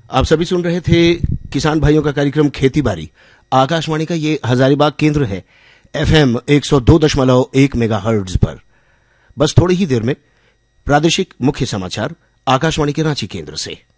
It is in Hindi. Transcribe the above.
आप सभी सुन रहे थे किसान भाइयों का कार्यक्रम खेती बारी। आकाशवाणी का ये हजारीबाग केंद्र है FM 102.1 मेगाहर्ट्ज पर। बस थोड़ी ही देर में प्रादेशिक मुख्य समाचार आकाशवाणी के रांची केंद्र से।